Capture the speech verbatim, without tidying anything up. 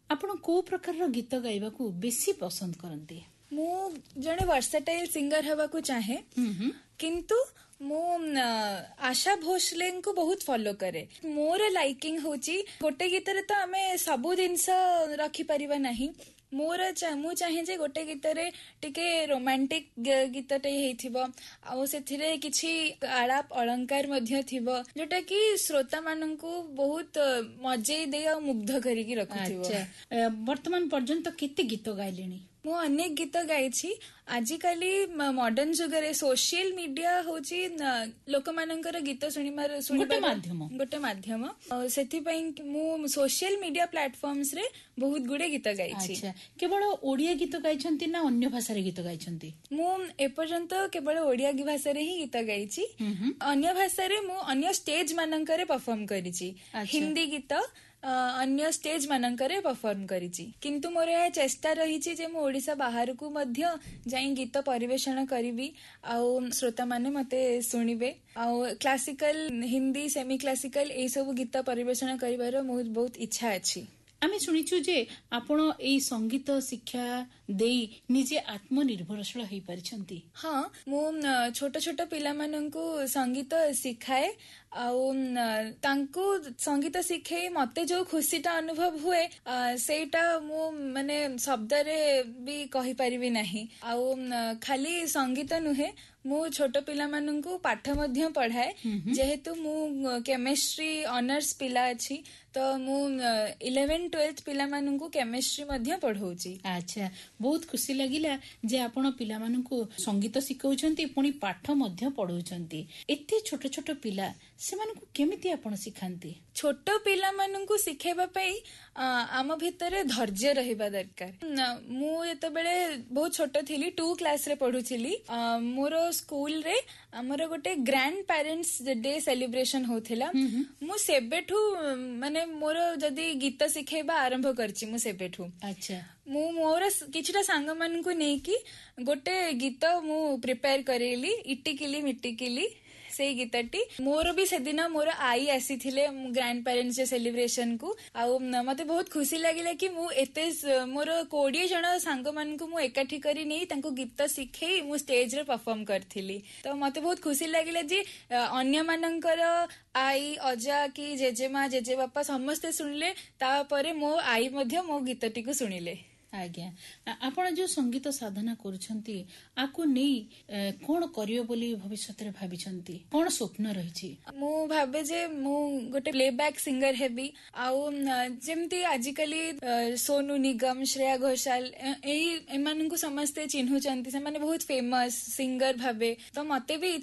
ଆପଣ କୋଉ ପ୍ରकारର ଗୀତ ଗାଇବାକୁ ବେଶୀ ପସନ୍ଦ କରନ୍ତି? ମୁଁ ଜଣେ ଭର୍ସାଟାଇଲ ସିଙ୍ଗର ହେବାକୁ ଚାହେଁ, କିନ୍ତୁ ମୁଁ ଆଶା ଭୋସଲେଙ୍କୁ ବହୁତ ଫଲୋ କରେ। ମୋର ଲାଇକିଂ ହଉଛି ଗୋଟେ ଗୀତରେ ତ ଆମେ ସବୁ ଜିନିଷ ରଖିପାରିବା ନାହିଁ। ମୋର ମୁଁ ଚାହେଁ ଯେ ଗୋଟେ ଗୀତରେ ଟିକେ ରୋମାଣ୍ଟିକ ଗୀତଟେ ହେଇଥିବ, ଆଉ ସେଥିରେ କିଛି ଆଳାପ ଅଳଙ୍କାର ମଧ୍ୟ ଥିବ, ଯୋଉଟା କି ଶ୍ରୋତା ମାନଙ୍କୁ ବହୁତ ମଜେଇ ଦେଇ ଆଉ ମୁଗ୍ଧ କରିକି ରଖୁଥିବ। ବର୍ତ୍ତମାନ ପର୍ଯ୍ୟନ୍ତ କେତେ ଗୀତ ଗାଇଲେଣି? ମୁଁ ଅନେକ ଗୀତ ଗାଇଛି। ଆଜିକାଲି ମଡର୍ଣ୍ଣ ଯୁଗରେ ସୋସିଆଲ ମିଡିଆ ହଉଛି ଲୋକମାନଙ୍କର ଗୀତ ଶୁଣିବାର ଗୋଟେ ମାଧ୍ୟମ ଗୋଟେ ମାଧ୍ୟମ ସେଥିପାଇଁ ମୁଁ ସୋସିଆଲ ମିଡିଆ ପ୍ଲାଟଫର୍ମସ ରେ ବହୁତ ଗୁଡେ ଗୀତ ଗାଇଛି। କେବଳ ଓଡିଆ ଗୀତ ଗାଇଛନ୍ତି ନା ଅନ୍ୟ ଭାଷାରେ ଗୀତ ଗାଇଛନ୍ତି? ମୁଁ ଏପର୍ଯ୍ୟନ୍ତ କେବଳ ଓଡିଆ ଭାଷାରେ ହିଁ ଗୀତ ଗାଇଛି। ଅନ୍ୟ ଭାଷାରେ ମୁଁ ଅନ୍ୟ ଷ୍ଟେଜ ମାନଙ୍କରେ ପରଫର୍ମ କରିଛି। ହିନ୍ଦୀ ଗୀତ ଅନ୍ୟ ଷ୍ଟେଜ ମାନଙ୍କରେ ପରଫର୍ମ କରିଛି, କିନ୍ତୁ ମୋର ଏହା ଚେଷ୍ଟା ରହିଛି ଯେ ମୁଁ ଓଡିଶା ବାହାରକୁ ମଧ୍ୟ ଯାଇ ଗୀତ ପରିବେଷଣ କରିବି, ଆଉ ଶ୍ରୋତା ମାନେ ମତେ ଶୁଣିବେ। ଆଉ କ୍ଲାସିକାଲ, ହିନ୍ଦୀ, ସେମି କ୍ଲାସିକାଲ ଏଇ ସବୁ ଗୀତ ପରିବେଷଣ କରିବାର ମୋର ବହୁତ ଇଚ୍ଛା ଅଛି। ଆମେ ଶୁଣିଛୁ ଯେ ଆପଣ ଏଇ ସଙ୍ଗୀତ ଶିକ୍ଷା ଦେଇ ନିଜେ ଆତ୍ମନିର୍ଭରଶୀଳ ହେଇପାରିଛନ୍ତି। ହଁ, ମୁଁ ଛୋଟ ଛୋଟ ପିଲାମାନଙ୍କୁ ସଙ୍ଗୀତ ଶିଖାଏ, ଆଉ ତାଙ୍କୁ ସଙ୍ଗୀତ ଶିଖେଇ ମତେ ଯୋଉ ଖୁସିଟା ଅନୁଭବ ହୁଏ ସେଇଟା ମୁଁ ମାନେ ଶବ୍ଦରେ ବି କହିପାରିବି ନାହିଁ। ଆଉ ଖାଲି ସଙ୍ଗୀତ ନୁହେଁ, ମୁଁ ଛୋଟ ପିଲାମାନଙ୍କୁ ପାଠ ମଧ୍ୟ ପଢାଏ। ଯେହେତୁ ମୁଁ କେମିଷ୍ଟ୍ରି ଅନର୍ସ ପିଲା ଅଛି, ତ ମୁଁ ଇଲେଭେନ ଟୁଏଲ୍ଥ ପିଲାମାନଙ୍କୁ କେମିଷ୍ଟ୍ରି ମଧ୍ୟ ପଢଉଛି। ଆଚ୍ଛା, ବହୁତ ଖୁସି ଲାଗିଲା ଯେ ଆପଣ ପିଲାମାନଙ୍କୁ ସଙ୍ଗୀତ ଶିଖଉଛନ୍ତି, ପୁଣି ପାଠ ମଧ୍ୟ ପଢଉଛନ୍ତି। ଏତେ ଛୋଟ ଛୋଟ ପିଲା, ସେମାନଙ୍କୁ କେମିତି ଆପଣ ଶିଖାନ୍ତି? ଛୋଟ ପିଲାମାନଙ୍କୁ ଶିଖେଇବା ପାଇଁ ଆମ ଭିତରେ ଧୈର୍ଯ୍ୟ ରହିବା ଦରକାର। ମୁଁ ଯେତେବେଳେ ବହୁତ ଛୋଟ ଥିଲି, ଟୁ କ୍ଲାସରେ ପଢୁଥିଲି, ମୋର ସ୍କୁଲରେ ଆମର ଗୋଟେ ଗ୍ରାଣ୍ଡ ପ୍ୟାରେଣ୍ଟସ ଡେ ସେଲିବ୍ରେସନ ହଉଥିଲା। ମୁଁ ସେବେଠୁ ମାନେ ମୋର ଯଦି ଗୀତ ଶିଖେଇବା ଆରମ୍ଭ କରିଛି, ମୁଁ ସେବେଠୁ ଆଚ୍ଛା ମୁଁ ମୋର କିଛିଟା ସାଙ୍ଗମାନଙ୍କୁ ନେଇକି ଗୋଟେ ଗୀତ ମୁଁ ପ୍ରିପେୟାର କରେଇଲି, ଇଟିକିଲି ମିଟିକିଲି। ସେଇ ଗୀତଟି ମୋର ବି ସେଦିନ ମୋର ଆଈ ଆସିଥିଲେ ଗ୍ରାଣ୍ଡ ପ୍ୟାରେଣ୍ଟସ ଡେ ସେଲିବ୍ରେସନ କୁ, ଆଉ ମତେ ବହୁତ ଖୁସି ଲାଗିଲା କି ମୁଁ ଏତେ ମୋର କୋଡିଏ ଜଣ ସାଙ୍ଗମାନଙ୍କୁ ମୁଁ ଏକାଠି କରି ନେଇ ତାଙ୍କୁ ଗୀତ ଶିଖେଇ ମୁଁ ଷ୍ଟେଜରେ ପରଫର୍ମ କରିଥିଲି। ତ ମତେ ବହୁତ ଖୁସି ଲାଗିଲା ଯେ ଅନ୍ୟମାନଙ୍କର ଆଈ, ଅଜା କି ଜେଜେମା, ଜେଜେବାପା ସମସ୍ତେ ଶୁଣିଲେ, ତାପରେ ମୋ ଆଈ ମଧ୍ୟ ମୋ ଗୀତଟିକୁ ଶୁଣିଲେ। ଆଜ୍ଞା, ଆପଣ ଯୋଉ ସଙ୍ଗୀତ ସାଧନା କରୁଛନ୍ତି, ଆକୁ ନେଇ କଣ କରିବେ ବୋଲି ଭବିଷ୍ୟତରେ ଭାବିଛନ୍ତି? କଣ ସ୍ୱପ୍ନ ରହିଛି? ମୁଁ ଭାବେ ଯେ ମୁଁ ଗୋଟେ ପ୍ଲେବ୍ୟାକ୍ ସିଙ୍ଗର ହେବି, ଆଉ ଯେମିତି ଆଜିକାଲି ସୋନୁ ନିଗମ, ଶ୍ରେୟା ଘୋଷାଲ ଏଇ ଏମାନଙ୍କୁ ସମସ୍ତେ ଚିହ୍ନୁଛନ୍ତି, ସେମାନେ ବହୁତ ଫେମସ ସିଙ୍ଗର ଭାବେ। ତ ମତେ ବି